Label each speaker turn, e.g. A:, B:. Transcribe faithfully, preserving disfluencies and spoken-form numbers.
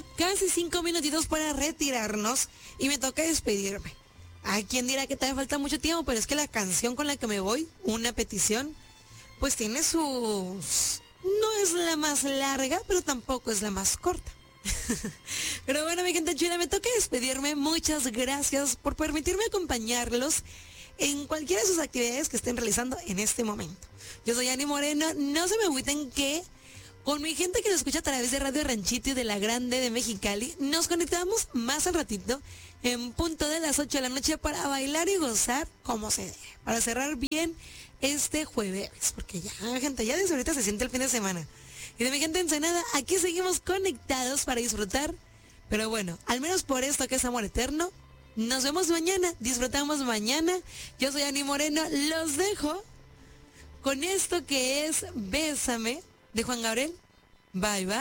A: casi cinco minutitos para retirarnos y me toca despedirme. Hay quien dirá que todavía falta mucho tiempo, pero es que la canción con la que me voy, Una Petición, pues tiene sus... No es la más larga, pero tampoco es la más corta. Pero bueno, mi gente chula, me toca despedirme. Muchas gracias por permitirme acompañarlos en cualquiera de sus actividades que estén realizando en este momento. Yo soy Ani Moreno. No se me agüiten que con mi gente que nos escucha a través de Radio Ranchito y de La Grande de Mexicali, nos conectamos más al ratito en punto de las ocho de la noche para bailar y gozar como se debe, para cerrar bien este jueves, porque ya, gente, ya desde ahorita se siente el fin de semana. Y de mi gente Ensenada, aquí seguimos conectados para disfrutar, pero bueno, al menos por esto que es amor eterno, nos vemos mañana, disfrutamos mañana. Yo soy Ani Moreno, los dejo con esto que es Bésame de Juan Gabriel. Bye, bye.